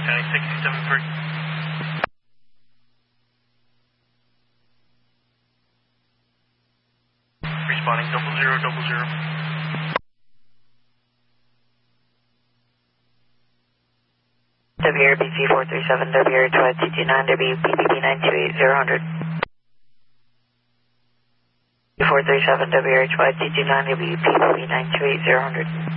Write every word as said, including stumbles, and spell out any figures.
County sixty-seven three. Responding double zero double zero. W R B C four three seven, W R two T G nine, W P B B nine two eight zero hundred. four three seven, W R two T G nine, W P B B nine two eight zero hundred.